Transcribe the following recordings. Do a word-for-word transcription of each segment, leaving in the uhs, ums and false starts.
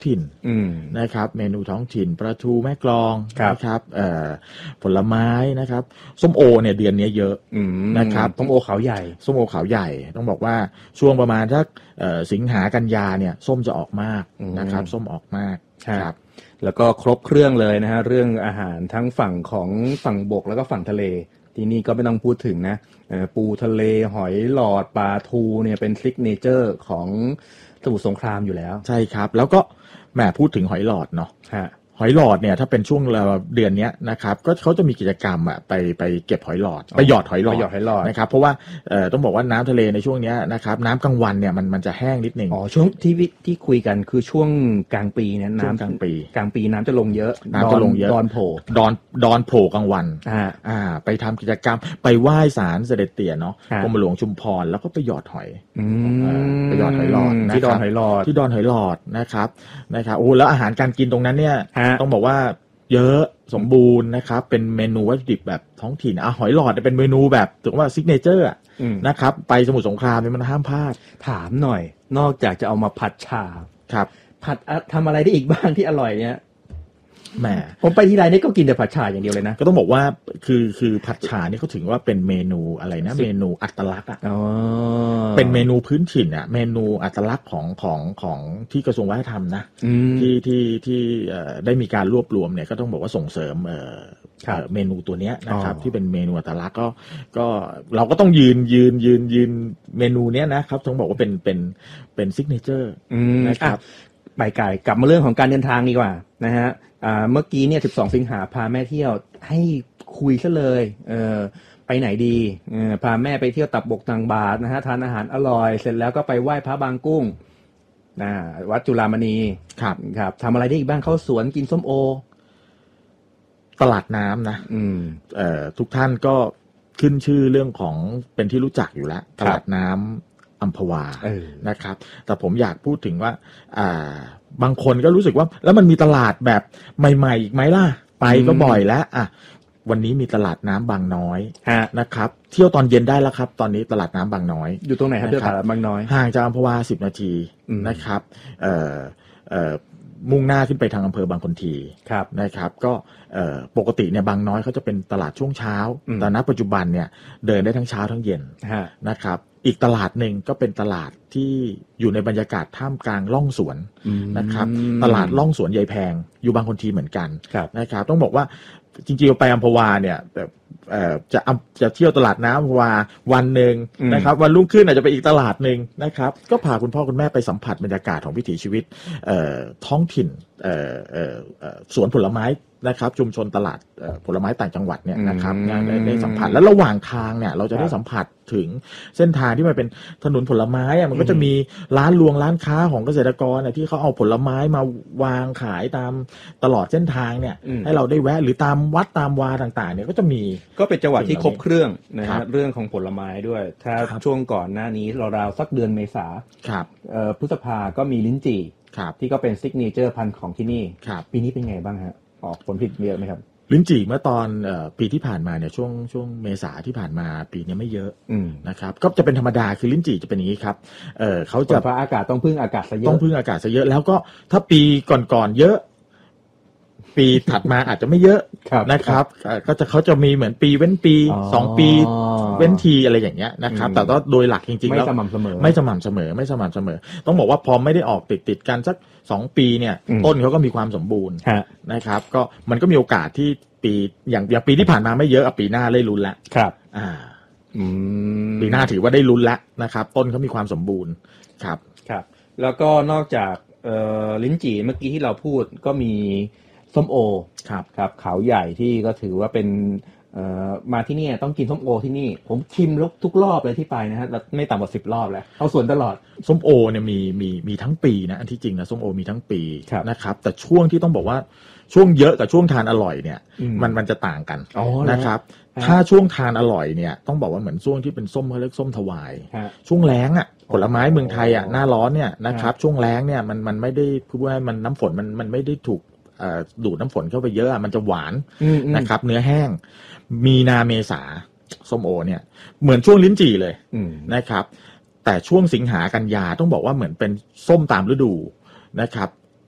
ถิ่นนะครับเมนูท้องถิ่นปลาทูแม่กลองนะครับผลไม้นะครับส้มโอเนี่ยเดือนนี้เยอะนะครับส้มโอขาวใหญ่ส้มโอขาวใหญ่ต้องบอกว่าช่วงประมาณสักสิงหากันยาเนี่ยส้มจะออกมากนะครับส้มออกมากครับแล้วก็ครบเครื่องเลยนะฮะเรื่องอาหารทั้งฝั่งของฝั่งบกแล้วก็ฝั่งทะเลที่นี่ก็ไม่ต้องพูดถึงนะปูทะเลหอยหลอดปลาทูเนี่ยเป็นซิกเนเจอร์ของสมุทรสงครามอยู่แล้วใช่ครับแล้วก็แหมพูดถึงหอยหลอดเนาะหอยหลอดเนี่ยถ้าเป็นช่วงเดือนนี้นะครับก็เขาจะมีกิจกรรมอ่ะไปไปเก็บหอยหลอดไปหยอดหอยหลอดนะครับเพราะว่าเอ่อต้องบอกว่าน้ำทะเลในช่วงนี้นะครับน้ำกลางวันเนี่ยมันมันจะแห้งนิดนึงอ๋อช่วงที่ที่คุยกันคือช่วงกลางปีเนี่ยน้ำกลางปีกลางปีน้ำจะลงเยอะน้ำจะลงเยอะดอนโผล่ดอนดอนโผล่กลางวันอ่าอ่าไปทำกิจกรรมไปไหว้ศาลเสด็จเตี่ยเนาะกรมหลวงชุมพรแล้วก็ไปหยอดหอยไปหยอดหอยหลอดที่ดอนหอยหลอดที่ดอนหอยหลอดนะครับนะครับโอ้แล้วอาหารการกินตรงนั้นเนี่ยต้องบอกว่าเยอะสมบูรณ์นะครับเป็นเมนูวัตถุดิบแบบท้องถิ่นอ่ะหอยหลอดเป็นเมนูแบบถือว่าซิกเนเจอร์นะครับไปสมุทรสงครามนี่มันห้ามพลาดถามหน่อยนอกจากจะเอามาผัดฉ่าครับผัดทำอะไรได้อีกบ้างที่อร่อยเนี่ยแหมผมไปที่ไรนี่ก็กินแต่ผัดฉ่าอย่างเดียวเลยนะก็ต้องบอกว่าคือคือผัดฉ่านี่เขาถึงว่าเป็นเมนูอะไรนะเมนูอัตลักษณ์อ่ะเป็นเมนูพื้นถิ่นอ่ะเมนูอัตลักษณ์ของของของที่กระทรวงวัฒนธรรมนะที่ที่ที่ได้มีการรวบรวมเนี่ยก็ต้องบอกว่าส่งเสริมเมนูตัวเนี้ยนะครับที่เป็นเมนูอัตลักษณ์ก็ก็เราก็ต้องยืนยืนยืนยืนเมนูเนี้ยนะครับต้องบอกว่าเป็นเป็นเป็นซิกเนเจอร์นะครับไปไกลกลับมาเรื่องของการเดินทางดีกว่านะฮะอ่าเมื่อกี้เนี่ยสิบสองสิงหาพาแม่เที่ยวให้คุยซะเลยเออไปไหนดีเออพาแม่ไปเที่ยวตับบกตังบาทนะฮะทานอาหารอร่อยเสร็จแล้วก็ไปไหว้พระบางกุ้งนะวัดจุฬามณีครับครับทำอะไรได้อีกบ้างเข้าสวนกินส้มโอตลาดน้ำนะอืมเอ่อทุกท่านก็ขึ้นชื่อเรื่องของเป็นที่รู้จักอยู่แล้วตลาดน้ำอัมพวานะครับแต่ผมอยากพูดถึงว่าอ่าบางคนก็รู้สึกว่าแล้วมันมีตลาดแบบใหม่ๆอีกไหมล่ะไปก็บ่อยแล้วอ่ะวันนี้มีตลาดน้ำบางน้อยนะครับเที่ยวตอนเย็นได้แล้วครับตอนนี้ตลาดน้ำบางน้อยอยู่ตรงไหนครับตลาดบางน้อยห่างจากอัมพวาสิบนาทีนะครับเอ่อเอ่อมุ่งหน้าขึ้นไปทางอำเภอบางคนทีนะครับก็ปกติเนี่ยบางน้อยเขาจะเป็นตลาดช่วงเช้าแต่ณปัจจุบันเนี่ยเดินได้ทั้งเช้าทั้งเย็นนะครับอีกตลาดหนึ่งก็เป็นตลาดที่อยู่ในบรรยากาศท่ามกลางล่องสวนนะครับตลาดล่องสวนยายแพงอยู่บางคนทีเหมือนกันนะครับต้องบอกว่าจริงๆไปอัมพวาเนี่ยจะจะเที่ยวตลาดน้ำอัมพวาวันหนึ่งนะครับวันรุ่งขึ้นอาจจะไปอีกตลาดหนึ่งนะครับก็พาคุณพ่อคุณแม่ไปสัมผัสบรรยากาศของวิถีชีวิตท้องถิ่นสวนผลไม้นะครับชุมชนตลาดผลไม้ต่างจังหวัดเนี่ยนะครับได้ได้สัมผัสแล้วระหว่างทางเนี่ยเราจะได้สัมผัสถึงเส้นทางที่มันเป็นถนนผลไม้อะมันก็จะมีร้านรวงร้านค้าของเกษตรกรที่เขาเอาผลไม้มาวางขายตามตลอดเส้นทางเนี่ยให้เราได้แวะหรือตามวัดตามวาต่างๆเนี่ยก็จะมีก็เป็นจังหวัดที่ครบเครื่องนะฮะเรื่องของผลไม้ด้วยถ้าช่วงก่อนหน้านี้ราวๆสักเดือนเมษาพฤษภาก็มีลิ้นจี่ที่ก็เป็นซิกเนเจอร์พันธุ์ของที่นี่ปีนี้เป็นไงบ้างฮะออกผลผลิตเยอะไหมครับลิ้นจี่เมื่อตอนปีที่ผ่านมาเนี่ยช่วงช่วงเมษาที่ผ่านมาปีนี้ไม่เยอะนะครับก็จะเป็นธรรมดาคือลิ้นจี่จะเป็นอย่างนี้ครับเออเขาจะเพราะอากาศต้องพึ่งอากาศซะเยอะต้องพึ่งอากาศซะเยอะแล้วก็ถ้าปีก่อนๆเยอะปีถัดมาอาจจะไม่เยอะนะครับก็จะเขาจะมีเหมือนปีเว้นปีสองปีเว้นทีอะไรอย่างเงี้ยนะครับแต่ก็โดยหลักจริงๆแล้วไม่สม่ำเสมอไม่สม่ำเสมอไม่สม่ำเสมอต้องบอกว่าพอไม่ได้ออกติดติดกันสักสองปีเนี่ยต้นเขาก็มีความสมบูรณ์นะครับก็มันก็มีโอกาสที่ปีอย่างอย่างปีที่ผ่านมาไม่เยอะปีหน้าได้ลุ้นแล้วครับอ่าปีหน้าถือว่าได้ลุ้นแล้วนะครับต้นเขามีความสมบูรณ์ครับครับแล้วก็นอกจากลิ้นจี่เมื่อกี้ที่เราพูดก็มีส้มโอครับครับเขาใหญ่ที่ก็ถือว่าเป็นมาที่นี่ต้องกินส้มโอที่นี่ผมชิมทุกรอบเลยที่ไปนะฮะไม่ต่ำกว่าสิบรอบแล้วเข้าสวนตลอดส้มโอเนี่ยมีมีมีทั้งปีนะอันที่จริงนะส้มโอมีทั้งปีนะครับแต่ช่วงที่ต้องบอกว่าช่วงเยอะกับช่วงทานอร่อยเนี่ยมันมันจะต่างกันนะครับถ้าช่วงทานอร่อยเนี่ยต้องบอกว่าเหมือนช่วงที่เป็นส้มเขาเรียกส้มถวายช่วงแล้งอ่ะผลไม้เมืองไทยอ่ะหน้าร้อนเนี่ยนะครับช่วงแล้งเนี่ยมันมันไม่ได้พูดว่ามันน้ำฝนมันมันไม่ได้ถูกดูดน้ำฝนเข้าไปเยอะมันจะหวานนะครับเนื้อแห้งมีนาเมษาส้มโอเนี่ยเหมือนช่วงลิ้นจี่เลยนะครับแต่ช่วงสิงหากันยาต้องบอกว่าเหมือนเป็นส้มตามฤดูนะครับ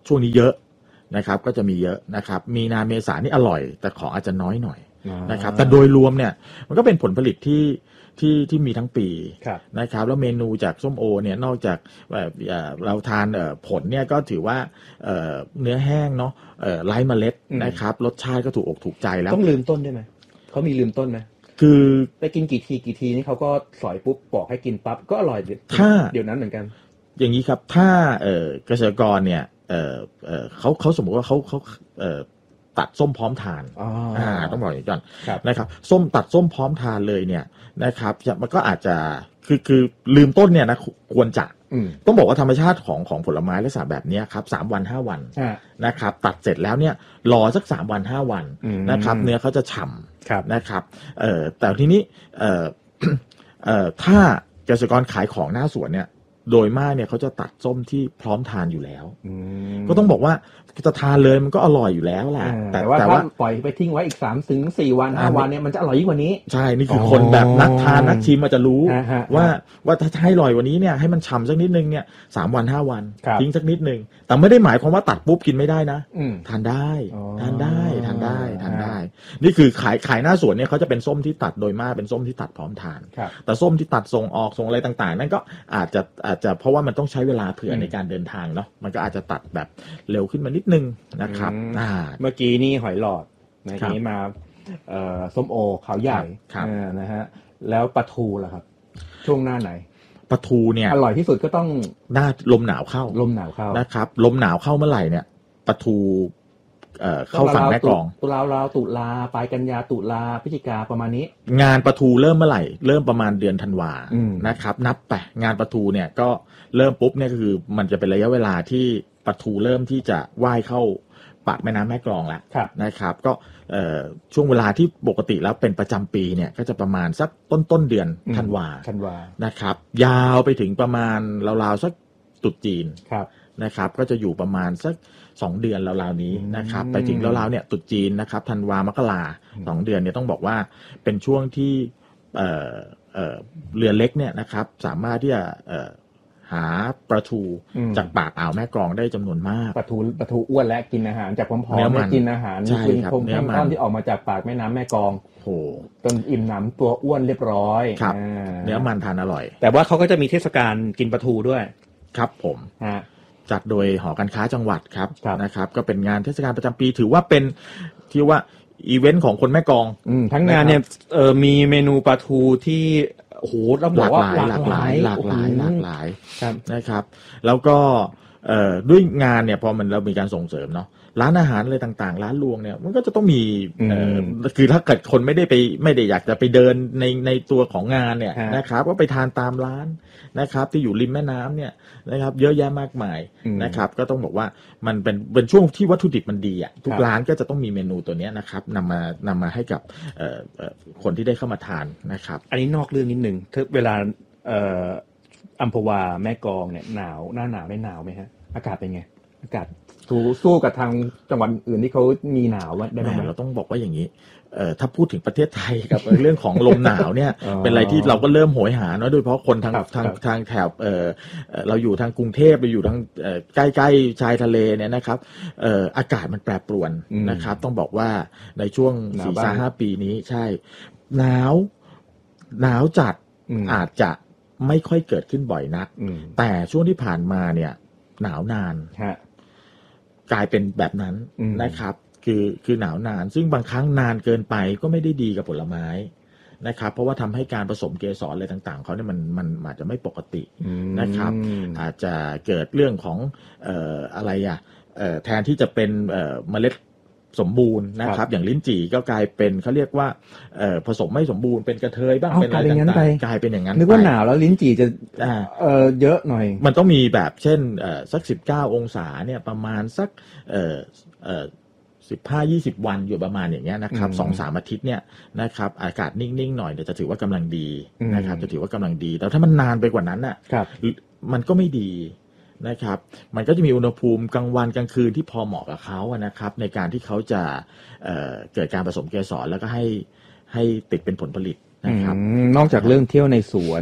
ช่วงนี้เยอะนะครับก็จะมีเยอะนะครับมีนาเมษานี่อร่อยแต่ของอาจจะน้อยหน่อยนะครับแต่โดยรวมเนี่ยมันก็เป็นผลผลิตที่ที่ที่มีทั้งปีนะครับแล้วเมนูจากส้มโอเนี่ยนอกจากเราทานผลเนี่ยก็ถือว่าเนื้อแห้งเนาะไร้เมล็ดนะครับรสชาติก็ถูกอกถูกใจแล้วต้องลืมต้นได้ไหมเขามีลืมต้นไหมคือไปกินกี่ทีกี่ทีนี่เขาก็สอยปุ๊บบอกให้กินปั๊บก็อร่อยถ้าเดี๋ยวนั้นเหมือนกันอย่างนี้ครับถ้าเกษตรกรเนี่ยเขาเขาสมมติว่าเขาเขาตัดส้มพร้อมทานอ่าต้องบอกอย่างนี้ก่อนนะครับส้มตัดส้มพร้อมทานเลยเนี่ยนะครับมันก็อาจจะคือคือลืมต้นเนี่ยนะควรจะต้องบอกว่าธรรมชาติของของผลไม้ลักษณะแบบนี้ครับสามวันห้าวันนะครับตัดเสร็จแล้วเนี่ยรอสักสามวันห้าวันนะครับเนื้อเขาจะฉ่ำนะครับเอ่อแต่ทีนี้เอ่อเอ่อถ้าเกษตรกรขายของหน้าสวนเนี่ยโดยมากเนี่ยเขาจะตัดส้มที่พร้อมทานอยู่แล้วก็ต้องบอกว่าจะทานเลยมันก็อร่อยอยู่แล้วแหละแต่ว่าถ้าปล่อยไปทิ้งไว้อีกสามถึงสี่วันห้าวันเนี่ยมันจะอร่อยยิ่งกว่านี้ใช่นี่คือคนแบบนักทานนักชิมมาจะรู้ว่าว่าถ้าให้อร่อยกว่านี้เนี่ยให้มันฉ่ำสักนิดนึงเนี่ยสามวันห้าวันทิ้งสักนิดนึงแต่ไม่ได้หมายความว่าตัดปุ๊บกินไม่ได้นะทานได้ทานได้ทานได้ทานได้นี่คือขายขายหน้าสวนเนี่ยเขาจะเป็นส้มที่ตัดโดยมากเป็นส้มที่ตัดพร้อมทานแต่ส้มที่ตัดส่งออกส่งอะไรต่างๆนั่นก็อาจจะอาจจะเพราะว่ามันต้องใช้เวลาเผื่อในการเดินทางเนาะมันก็อาจจะตัดแบบเร็วขึ้นมานิดนึงนะครับเมื่อกี้นี่หอยหลอดเมื่อกี้มาส้มโอเขาใหญ่นะฮะแล้วปลาทูล่ะครับช่วงหน้าไหนปลาทูเนี่ยอร่อยที่สุดก็ต้องหน้าลมหนาวเข้าลมหนาวเข้านะครับลมหนาวเข้าเมื่อไหร่เนี่ยปลาทูเข้าฝั่งแม่กลองตุลาลาวตุลาปลายกันยาตุลาพฤศจิกาประมาณนี้งานปลาทูเริ่มเมื่อไหร่เริ่มประมาณเดือนธันวานะครับนับไปงานปลาทูเนี่ยก็เริ่มปุ๊บเนี่ยก็คือมันจะเป็นระยะเวลาที่ปลาทูเริ่มที่จะว่ายเข้าปากแม่น้ำแม่กลองแล้วนะครับก็ช่วงเวลาที่ปกติแล้วเป็นประจำปีเนี่ยก็จะประมาณสักต้นต้นเดือนธันวาธันวานะครับยาวไปถึงประมาณราวๆสักตรุษจีนนะครับก็จะอยู่ประมาณสักสองเดือนราวๆนี้นะครับไปถึงราวๆเนี่ยตรุษจีนนะครับธันวามกราสองเดือนเนี่ยต้องบอกว่าเป็นช่วงที่เอ่อเอ่อเรือเล็กเนี่ยนะครับสามารถที่จะเอ่อหาปลาทูจากปากอ่าวแม่กลองได้จำนวนมากปลาทูปลาทูอ้วนและกินอาหารจากพร้อมๆไม่กินอาหารเป็นพงแป้งที่ออกมาจากปากแม่น้ำแม่กลองโอ้จนอิ่มหนำตัวอ้วนเรียบร้อยครับเนื้อมันทานอร่อยแต่ว่าเขาก็จะมีเทศกาลกินปลาทูด้วยครับผมจัดโดยหอการค้าจังหวัดครับนะครับก็เป็นงานเทศกาลประจำปีถือว่าเป็นที่ว่าอีเวนต์ของคนแม่กลองทั้งงานเนี่ยเออมีเมนูปลาทูที่โอ้โหต้องบอกว่าหลากหลายหลากหลายหลากหลายนะครับแล้วก็เอ่อด้วยงานเนี่ยพอมันเรามีการส่งเสริมเนาะร้านอาหารอะไรต่างๆร้านรวงเนี่ยมันก็จะต้องมีเอ่อคือถ้าเกิดคนไม่ได้ไปไม่ได้อยากจะไปเดินในในตัวของงานเนี่ยนะครับก็ไปทานตามร้านนะครับที่อยู่ริมแม่น้ำเนี่ยนะครับเยอะแยะมากมายนะครับก็ต้องบอกว่ามันเป็นเป็นช่วงที่วัตถุดิบมันดีอ่ะทุกร้านก็จะต้องมีเมนูตัวนี้นะครับนำมานำมาให้กับเอ่อคนที่ได้เข้ามาทานนะครับอันนี้นอกเรื่องนิดนึงถ้าเวลาเอ่ออัมพวาแม่กลองเนี่ยหนาวหน้าหนาวได้หนาวไหมฮะอากาศเป็นไงอากาศสู้กับทางจังหวัดอื่นที่เขามีหนาวได้ไหมเราต้องบอกว่าอย่างนี้เอ่อถ้าพูดถึงประเทศไทยกับเรื่องของลมหนาวเนี่ย เป็นอะไรที่เราก็เริ่มโหยหาเนาะโดยเฉพาะคนทางทางทางแถบเอ่อเราอยู่ทางกรุงเทพเราอยู่ทางใกล้ๆชายทะเลเนี่ยนะครับเอ่ออากาศมันแปรปรวนนะครับต้องบอกว่าในช่วง สี่ถึงห้า ปีนี้ใช่หนาวหนาวจัดอาจจะไม่ค่อยเกิดขึ้นบ่อยนักแต่ช่วงที่ผ่านมาเนี่ยหนาวนานกลายเป็นแบบนั้นนะครับคือคือหนาวนานซึ่งบางครั้งนานเกินไปก็ไม่ได้ดีกับผลไม้นะครับเพราะว่าทำให้การผสมเกสรอะไรต่างๆเขาเนี่ยมันมันอาจจะไม่ปกตินะครับอาจจะเกิดเรื่องของเอ่ออะไรอ่ะเอ่อแทนที่จะเป็นเอ่อเมล็ดสมบูรณ์นะครับอย่างลิ้นจี่ก็กลายเป็นเขาเรียกว่าเอ่อผสมไม่สมบูรณ์เป็นกระเทยบ้างเป็นอะไรต่างๆกลายเป็นอย่างนั้นนึกว่าหนาวแล้วลิ้นจี่จะเอ่อเยอะหน่อยมันต้องมีแบบเช่นเอ่อสักสิบเก้าองศาเนี่ยประมาณสักเอ่อเอ่อสิบห้า ยี่สิบวันอยู่ประมาณอย่างเงี้ยนะครับ สองถึงสาม อาทิตย์เนี่ยนะครับอากาศนิ่งๆหน่อยเดี๋ยวจะถือว่ากำลังดีนะครับจะถือว่ากำลังดีแต่ถ้ามันนานไปกว่านั้นน่ะมันก็ไม่ดีนะครับมันก็จะมีอุณหภูมิกลางวันกลางคืนที่พอเหมาะกับเขาอะนะครับในการที่เขาจะ เอ่อ เกิดการผสมเกสรแล้วก็ให้ให้ติดเป็นผลผลิตนะครับนอกจากเรื่องเที่ยวในสวน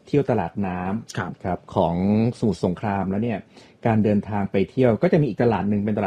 เที่ยวตลาดน้ำครับครับของสมุทรสงครามแล้วเนี่ยการเดินทางไปเที่ยวก็จะมีอีกตลาดหนึ่งเป็นตลาด